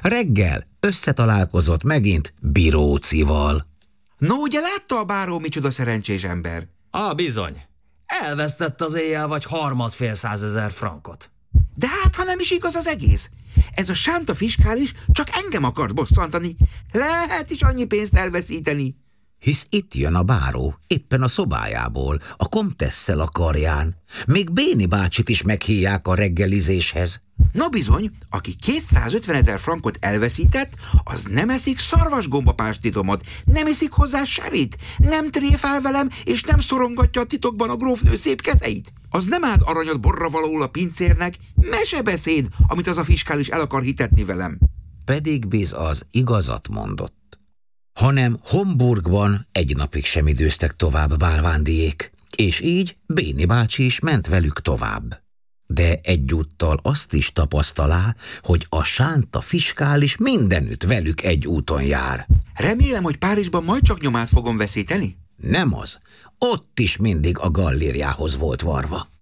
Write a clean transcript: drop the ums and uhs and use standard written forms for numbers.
Reggel összetalálkozott megint Birócival. No, ugye látta a báró, micsoda szerencsés ember? Bizony. Elvesztett az éjjel vagy harmadfél 100 000 frankot. De hát, ha nem is igaz az egész. Ez a sánta fiskális csak engem akart bosszantani. Lehet is annyi pénzt elveszíteni. Hisz itt jön a báró, éppen a szobájából, a komtesszel a karján. Még Béni bácsit is meghívják a reggelizéshez. No bizony, aki 250 000 frankot elveszített, az nem eszik szarvasgombapástitomat, nem iszik hozzá serit, nem tréfál velem, és nem szorongatja a titokban a grófnő szép kezeit. Az nem áld aranyat borra valóul a pincérnek, mesebeszéd, amit az a fiskális el akar hitetni velem. Pedig biz az igazat mondott. Hanem Homburgban egy napig sem időztek tovább bálvándiék, és így Béni bácsi is ment velük tovább. De egyúttal azt is tapasztalá, hogy a sánta fiskális mindenütt velük egy úton jár. Remélem, hogy Párizsban majd csak nyomát fogom veszíteni. Nem az, ott is mindig a gallériához volt varva.